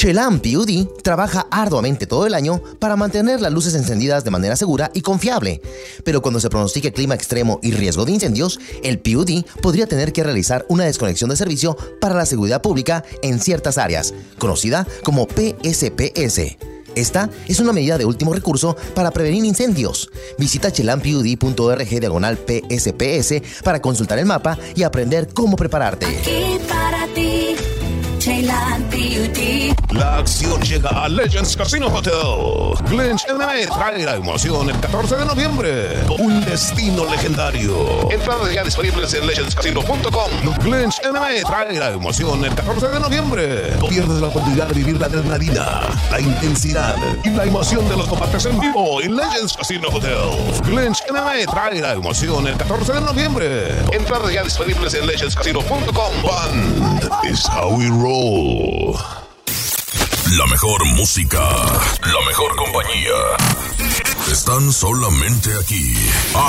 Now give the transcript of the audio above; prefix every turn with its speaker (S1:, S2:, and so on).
S1: Chelan PUD trabaja arduamente todo el año para mantener las luces encendidas de manera segura y confiable, pero cuando se pronostique clima extremo y riesgo de incendios, el PUD podría tener que realizar una desconexión de servicio para la seguridad pública en ciertas áreas, conocida como PSPS. Esta es una medida de último recurso para prevenir incendios. Visita chelanpud.org/PSPS para consultar el mapa y aprender cómo prepararte.
S2: Aquí para ti, Chelan PUD.
S3: La acción llega a Legends Casino Hotel. Glench MMA trae la emoción el 14 de noviembre. Un destino legendario. Entradas ya disponibles en legendscasino.com. Glench MMA trae la emoción el 14 de noviembre. No pierdas la oportunidad de vivir la adrenalina, la intensidad y la emoción de los combates en vivo en Legends Casino Hotel. Glench MMA trae la emoción el 14 de noviembre. Entradas ya disponibles en legendscasino.com. Fun is how we roll.
S4: La mejor música, la mejor compañía. Están solamente aquí.